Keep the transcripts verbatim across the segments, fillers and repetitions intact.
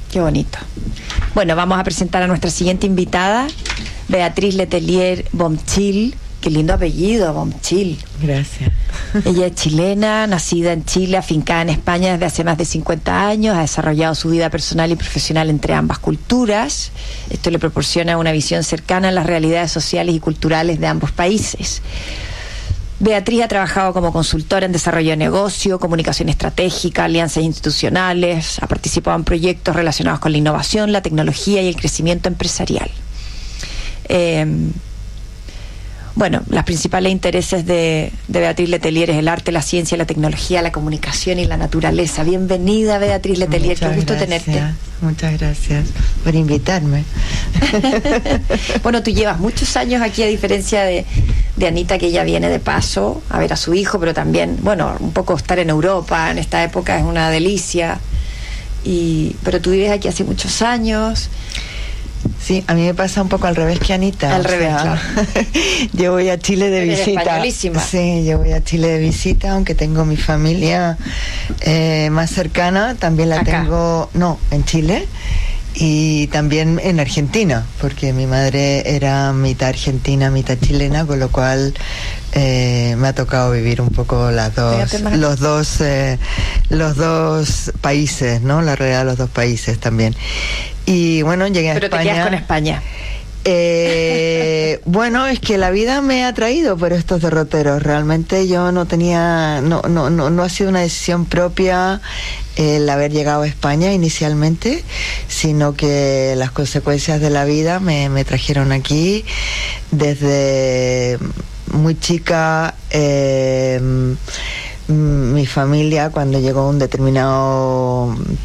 Qué bonito. Bueno, vamos a presentar a nuestra siguiente invitada, Beatriz Letelier Bompchil. Qué lindo apellido, Bompchil. Gracias. Ella es chilena, nacida en Chile, afincada en España desde hace más de cincuenta años, ha desarrollado su vida personal y profesional entre ambas culturas. Esto le proporciona una visión cercana a las realidades sociales y culturales de ambos países. Beatriz ha trabajado como consultora en desarrollo de negocio, comunicación estratégica, alianzas institucionales, ha participado en proyectos relacionados con la innovación, la tecnología y el crecimiento empresarial. Eh, Bueno, los principales intereses de, de Beatriz Letelier es el arte, la ciencia, la tecnología, la comunicación y la naturaleza. Bienvenida, Beatriz Letelier, qué gusto gracias, tenerte. Muchas gracias por invitarme. Bueno, tú llevas muchos años aquí, a diferencia de, de Anita, que ella viene de paso a ver a su hijo, pero también, bueno, un poco estar en Europa en esta época es una delicia. Y, pero tú vives aquí hace muchos años. Sí, a mí me pasa un poco al revés que Anita. Al revés, sea, claro. Yo voy a Chile de Eres visita. españolísima. Sí, yo voy a Chile de visita, aunque tengo mi familia eh, más cercana, también la Acá. tengo, no, en Chile y también en Argentina, porque mi madre era mitad argentina, mitad chilena, con lo cual eh, me ha tocado vivir un poco las dos, los dos, eh, los dos países, ¿no? La realidad de los dos países también. Y bueno, llegué a Pero España. te quedas con España. Eh, bueno, es que la vida me ha traído por estos derroteros. Realmente yo no tenía, no, no, no, no ha sido una decisión propia el haber llegado a España inicialmente, sino que las consecuencias de la vida me, me trajeron aquí. Desde muy chica, eh, mi familia, cuando llegó un determinado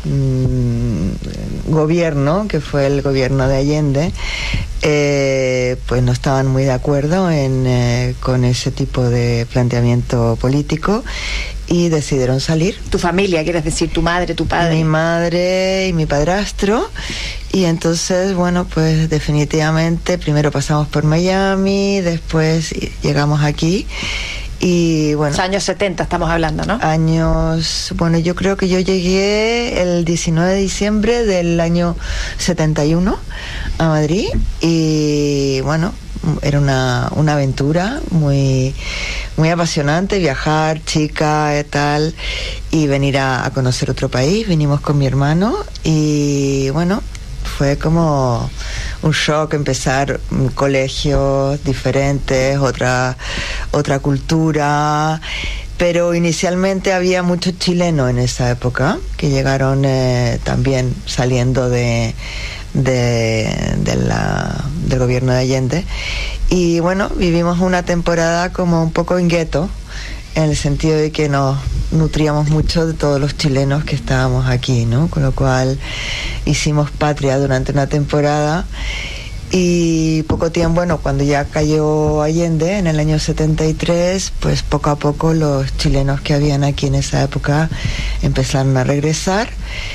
mm, gobierno, que fue el gobierno de Allende, eh, pues no estaban muy de acuerdo en, eh, con ese tipo de planteamiento político y decidieron salir. Tu familia, quieres decir, tu madre, tu padre. Mi madre y mi padrastro. Y entonces, bueno, pues definitivamente primero pasamos por Miami, después llegamos aquí. Y bueno, Los años setenta estamos hablando, ¿no? Años, bueno, yo creo que yo llegué el diecinueve de diciembre del año setenta y uno a Madrid y bueno, era una, una aventura muy, muy apasionante, viajar, chica, y tal, y venir a, a conocer otro país. Vinimos con mi hermano y bueno, fue como un shock empezar colegios diferentes, otra, otra cultura, pero inicialmente había muchos chilenos en esa época que llegaron eh, también saliendo de, de, de la, del gobierno de Allende y bueno, vivimos una temporada como un poco en gueto, en el sentido de que nos nutríamos mucho de todos los chilenos que estábamos aquí, ¿no? Con lo cual hicimos patria durante una temporada y poco tiempo, bueno, cuando ya cayó Allende en el año setenta y tres, pues poco a poco los chilenos que habían aquí en esa época empezaron a regresar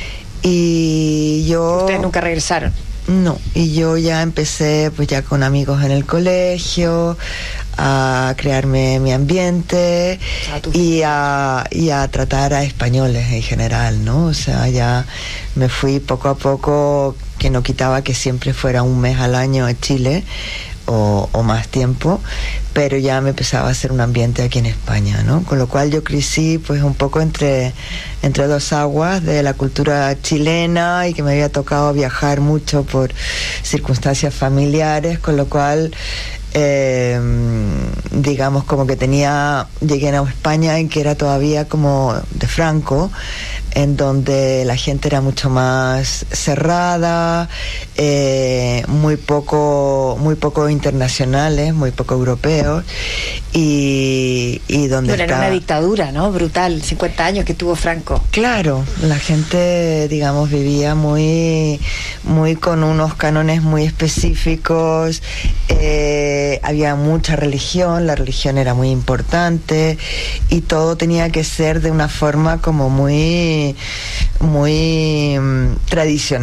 y yo... ¿Ustedes nunca regresaron? No, y yo ya empecé pues ya con amigos en el colegio, a crearme mi ambiente y a, y a tratar a españoles en general, ¿no? O sea, ya me fui poco a poco, que no quitaba que siempre fuera un mes al año a Chile o, o más tiempo, pero ya me empezaba a hacer un ambiente aquí en España, ¿no? Con lo cual yo crecí pues un poco entre, entre dos aguas de la cultura chilena y que me había tocado viajar mucho por circunstancias familiares, con lo cual eh, digamos como que tenía, llegué a España en que era todavía como de Franco, en donde la gente era mucho más cerrada, eh, muy poco, muy poco internacionales, muy poco europeos, y, y donde bueno, está... era una dictadura, ¿no? Brutal, cincuenta años que tuvo Franco. Claro, la gente, digamos, vivía muy, muy con unos cánones muy específicos, eh, había mucha religión, la religión era muy importante, y todo tenía que ser de una forma como muy, muy um, tradicional,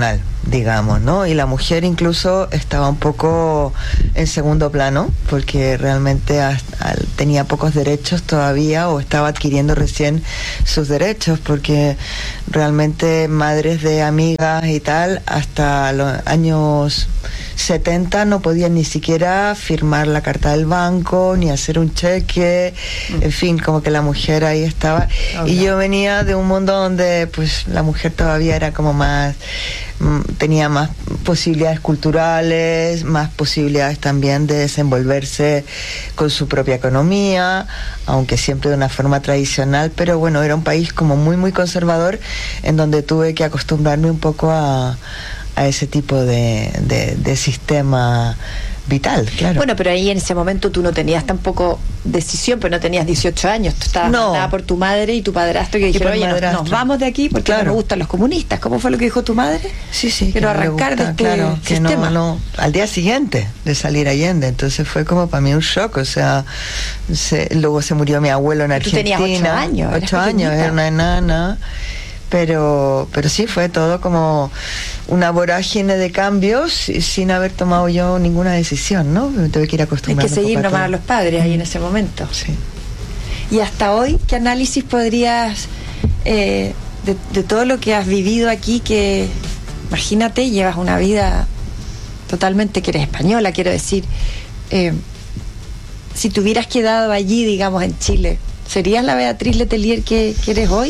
digamos, ¿no? Y la mujer incluso estaba un poco en segundo plano, porque realmente hasta, tenía pocos derechos todavía, o estaba adquiriendo recién sus derechos, porque realmente madres de amigas y tal, hasta los años setenta no podían ni siquiera firmar la carta del banco, ni hacer un cheque, mm. en fin, como que la mujer ahí estaba. Okay. Y yo venía de un mundo donde pues la mujer todavía era como más, tenía más posibilidades culturales, más posibilidades también de desenvolverse con su propia economía, aunque siempre de una forma tradicional, pero bueno, era un país como muy muy conservador, en donde tuve que acostumbrarme un poco a, a ese tipo de, de, de sistema vital, claro. Bueno, pero ahí en ese momento tú no tenías tampoco decisión, pero no tenías dieciocho años, tú estabas no. mandada por tu madre y tu padrastro que dijeron, oye, nos, nos vamos de aquí porque claro. no nos gustan los comunistas. ¿Cómo fue lo que dijo tu madre? Sí, sí. Quiero arrancar gusta, de este claro, que sistema. No, no, al día siguiente de salir Allende, entonces fue como para mí un shock, o sea, se, luego se murió mi abuelo en Argentina. Tú tenías ocho años. Ocho años, era una enana. Pero, pero sí, fue todo como una vorágine de cambios sin haber tomado yo ninguna decisión, ¿no? Me tuve que ir acostumbrando. Hay que seguir nomás a los padres ahí en ese momento. Sí. Y hasta hoy, ¿qué análisis podrías, eh, de, de todo lo que has vivido aquí, que imagínate, llevas una vida totalmente, que eres española, quiero decir, eh, si te hubieras quedado allí, digamos, en Chile, ¿serías la Beatriz Letelier que, que eres hoy?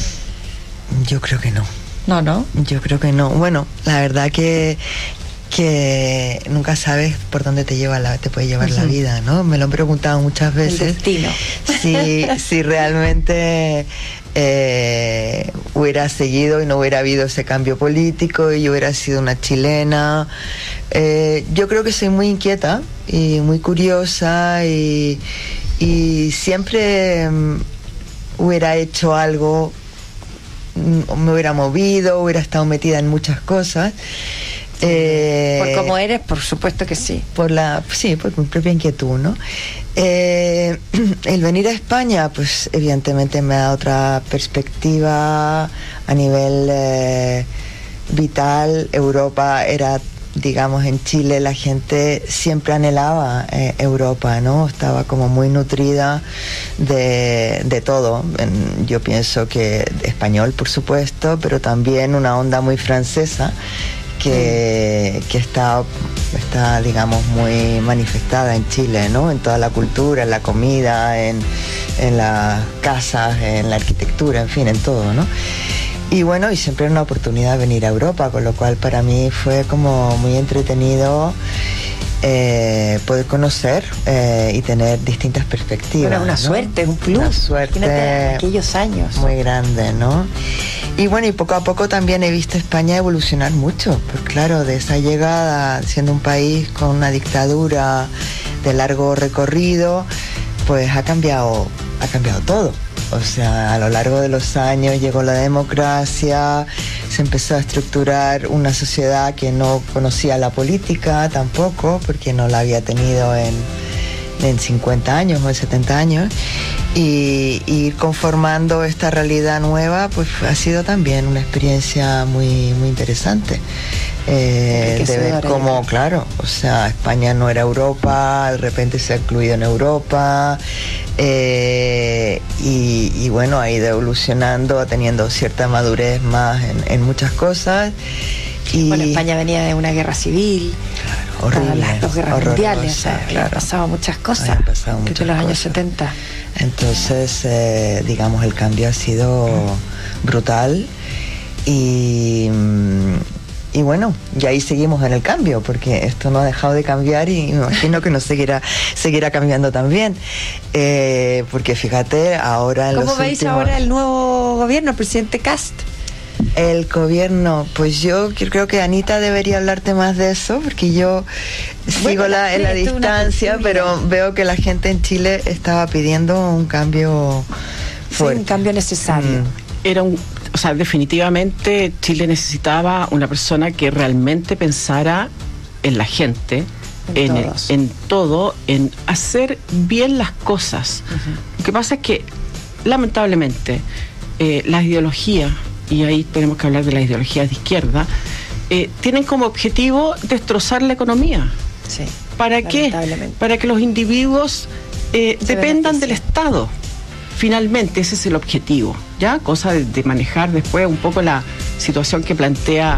Yo creo que no. No, ¿no? Yo creo que no. Bueno, la verdad que que nunca sabes por dónde te lleva la, te puede llevar uh-huh. la vida, ¿no? Me lo han preguntado muchas veces. El destino. Si, si realmente eh, hubiera seguido y no hubiera habido ese cambio político y yo hubiera sido una chilena. Eh, yo creo que soy muy inquieta y muy curiosa y, y siempre um, hubiera hecho algo, me hubiera movido, hubiera estado metida en muchas cosas. Eh, por cómo eres, por supuesto que sí. Por la, sí, por mi propia inquietud, ¿no? Eh, el venir a España, pues evidentemente me da otra perspectiva a nivel eh, vital. Europa era, digamos, en Chile la gente siempre anhelaba eh, Europa, ¿no? Estaba como muy nutrida de, de todo. En, yo pienso que español, por supuesto, pero también una onda muy francesa que, que está, está, digamos, muy manifestada en Chile, ¿no? En toda la cultura, en la comida, en, en las casas, en la arquitectura, en fin, en todo, ¿no? Y bueno, y siempre era una oportunidad de venir a Europa, con lo cual para mí fue como muy entretenido eh, poder conocer eh, y tener distintas perspectivas. Bueno, una, ¿no?, suerte, un plus. Una suerte. Imagínate en aquellos años. Muy grande, ¿no? Y bueno, y poco a poco también he visto España evolucionar mucho, pues claro, de esa llegada, siendo un país con una dictadura de largo recorrido, pues ha cambiado, ha cambiado todo. O sea, a lo largo de los años llegó la democracia, se empezó a estructurar una sociedad que no conocía la política tampoco, porque no la había tenido en, en cincuenta años o en setenta años, y, y ir conformando esta realidad nueva, pues ha sido también una experiencia muy, muy interesante. Eh, de ver cómo, claro, o sea, España no era Europa, de repente se ha incluido en Europa, eh, y, y bueno, ha ido evolucionando, teniendo cierta madurez más en, en muchas cosas. Y bueno, España venía de una guerra civil, claro, horrible, las dos guerras mundiales, o sea, claro, habían pasado muchas cosas pasado desde los años setenta. Entonces, eh, digamos, el cambio ha sido mm. brutal y... Y bueno, y ahí seguimos en el cambio, porque esto no ha dejado de cambiar y me imagino que nos seguirá seguirá cambiando también. Eh, porque fíjate, ahora en los ¿Cómo veis últimos... ahora el nuevo gobierno, el presidente Kast? El gobierno, pues yo creo que Anita debería hablarte más de eso, porque yo bueno, sigo la, en la distancia, pero veo que la gente en Chile estaba pidiendo un cambio fuerte. Sí, un cambio necesario. Mm. Era un... O sea, definitivamente Chile necesitaba una persona que realmente pensara en la gente, en, en, el, en todo, en hacer bien las cosas. Uh-huh. Lo que pasa es que, lamentablemente, eh, las ideologías, y ahí tenemos que hablar de las ideologías de izquierda, eh, tienen como objetivo destrozar la economía. Sí, ¿Para qué? Para que los individuos eh, dependan del Estado. Finalmente, ese es el objetivo, ¿ya? Cosa de, de manejar después un poco la situación que plantea